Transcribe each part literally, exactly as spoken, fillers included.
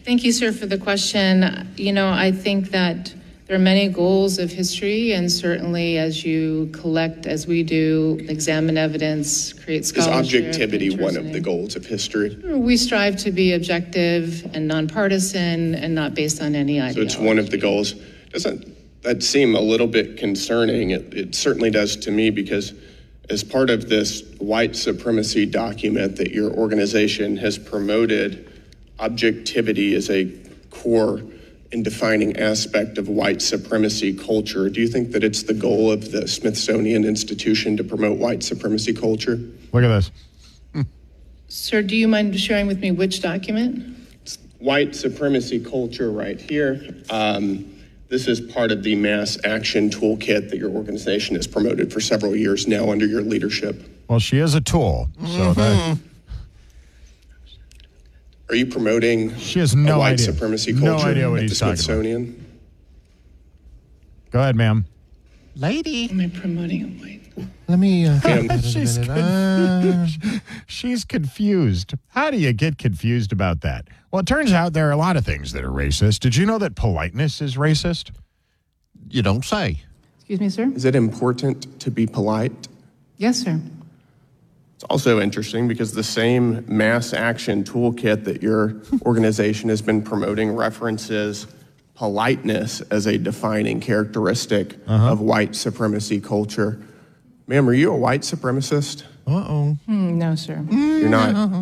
Thank you, sir, for the question. You know, I think that there are many goals of history, and certainly as you collect, as we do, examine evidence, create scholarship. Is objectivity one of the goals of history? We strive to be objective and nonpartisan and not based on any ideology. So it's one of the goals. Doesn't that seem a little bit concerning? It, it certainly does to me, because as part of this white supremacy document that your organization has promoted, objectivity is a core and defining aspect of white supremacy culture. Do you think that it's the goal of the Smithsonian Institution to promote white supremacy culture? Look at this. Sir, do you mind sharing with me which document? It's white supremacy culture right here. Um, this is part of the mass action toolkit that your organization has promoted for several years now under your leadership. Well, she is a tool. So Mm-hmm. that, Are you promoting she has no a white idea. supremacy No culture idea what at the he's talking about. Smithsonian? Go ahead, ma'am. Lady. Am I promoting a white? Let me. Uh, Ma'am. She's confused. She's confused. How do you get confused about that? Well, it turns out there are a lot of things that are racist. Did you know that politeness is racist? You don't say. Excuse me, sir? Is it important to be polite? Yes, sir. It's also interesting because the same mass action toolkit that your organization has been promoting references politeness as a defining characteristic Uh-huh. of white supremacy culture. Ma'am, are you a white supremacist? Uh-oh. Mm, no, sir. You're not.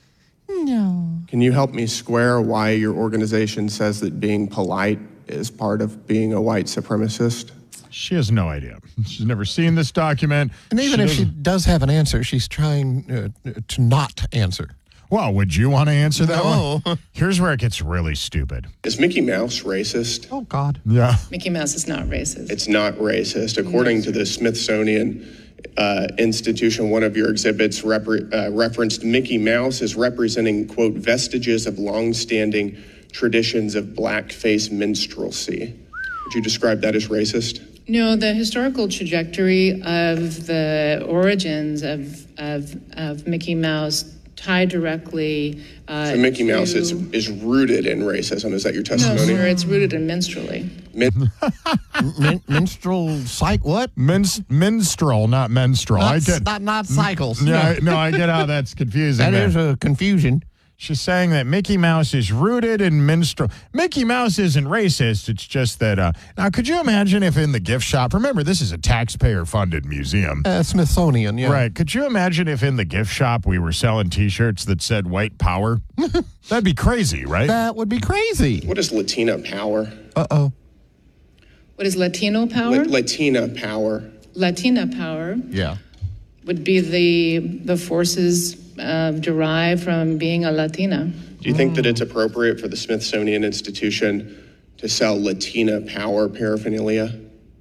No. Can you help me square why your organization says that being polite is part of being a white supremacist? She has no idea. She's never seen this document. And even if she doesn't- does have an answer, she's trying uh, to not answer. Well, would you want to answer that No. one? Here's where it gets really stupid. Is Mickey Mouse racist? Oh, God. Yeah. Mickey Mouse is not racist. It's not racist. According to the Smithsonian uh, Institution, one of your exhibits repre- uh, referenced Mickey Mouse as representing, quote, vestiges of longstanding traditions of blackface minstrelsy. Would you describe that as racist? No, the historical trajectory of the origins of of, of Mickey Mouse tie directly. Uh, So Mickey Mouse to, is, is rooted in racism. Is that your No, testimony? sir, it's rooted in minstrelly. Min- Min- minstrel psych what? Minst- minstrel, not menstrual. Not, I get. not, not cycles. Yeah, no, I get how that's confusing. That there. is a confusion. She's saying that Mickey Mouse is rooted in minstrel. Mickey Mouse isn't racist. It's just that. Uh, now, could you imagine if in the gift shop? Remember, this is a taxpayer-funded museum. Uh, Smithsonian, yeah. Right. Could you imagine if in the gift shop we were selling T-shirts that said white power? That'd be crazy, right? That would be crazy. what is Latina power? Uh-oh. What is Latino power? La- Latina power. Latina power Yeah. would be the the forces uh, derived from being a Latina. Do you think that it's appropriate for the Smithsonian Institution to sell Latina power paraphernalia?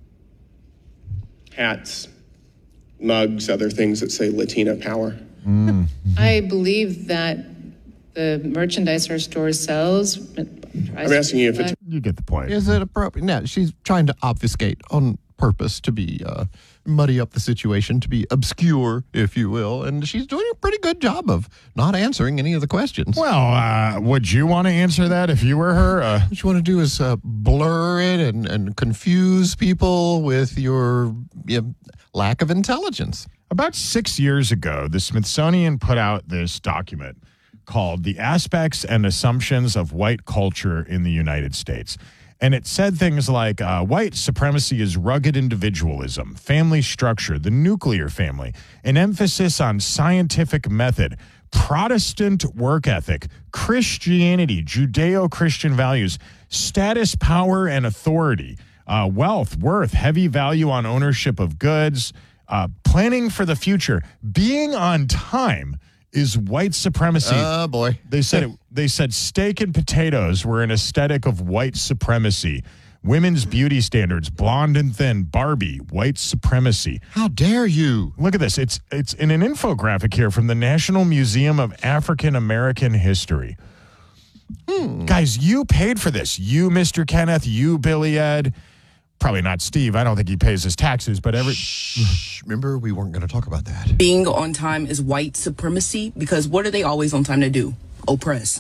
Hats, mugs, other things that say Latina power? I believe that the merchandise our store sells. I'm asking you if it's You get the point. Is it appropriate? No, she's trying to obfuscate on purpose to be uh, muddy up the situation, to be obscure, if you will. And she's doing a pretty good job of not answering any of the questions. Well, uh, would you want to answer that if you were her? Uh, What you want to do is uh, blur it and, and confuse people with your you know, lack of intelligence. About six years ago, the Smithsonian put out this document called The Aspects and Assumptions of White Culture in the United States. And it said things like uh, white supremacy is rugged individualism, family structure, the nuclear family, an emphasis on scientific method, Protestant work ethic, Christianity, Judeo-Christian values, status, power, and authority, uh, wealth, worth, heavy value on ownership of goods, uh, planning for the future, being on time is white supremacy. Oh, boy. They said it, they said steak and potatoes were an aesthetic of white supremacy. Women's beauty standards, blonde and thin, Barbie, white supremacy. How dare you? Look at this. It's it's in an infographic here from the National Museum of African American History. Hmm. Guys, you paid for this. You, Mister Kenneth, you, Billy Ed. Probably not Steve. I don't think he pays his taxes, but every... Shh. Remember, we weren't going to talk about that. Being on time is white supremacy because what are they always on time to do? Oppress.